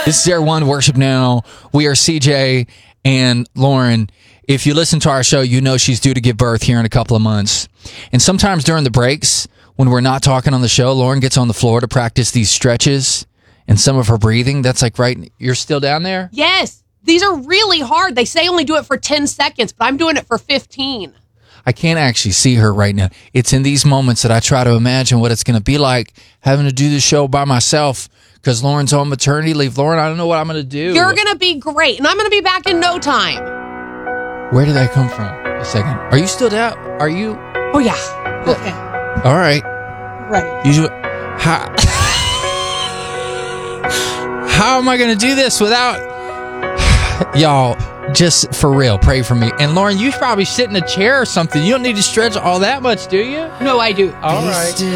This is Air One Worship Now. We are CJ and Lauren. If you listen to our show, you know she's due to give birth here in a couple of months. And sometimes during the breaks, when we're not talking on the show, Lauren gets on the floor to practice these stretches and some of her breathing. That's like, right, you're still down there? Yes. These are really hard. They say only do it for 10 seconds, but I'm doing it for 15. I can't actually see her right now. It's in these moments that I try to imagine what it's going to be like having to do the show by myself because Lauren's on maternity leave. Lauren, I don't know what I'm going to do. You're going to be great, and I'm going to be back in no time. Where did that come from? A second. Are you still down? Are you? Oh, yeah. Okay. All right. Ready. How am I going to do this without... Y'all, just for real, pray for me. And Lauren, you should probably sit in a chair or something. You don't need to stretch all that much, do you? No, I do. All right.